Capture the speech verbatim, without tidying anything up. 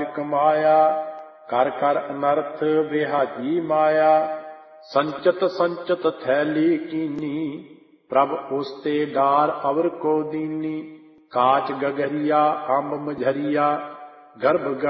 कमाया, कर कर अनर्थ बेहाजी माया। संचत संचत थैली कीनी, प्रभ उस्ते डार अवर को दीनी। काच गगरिया अम्ब मझरिया, गर्भ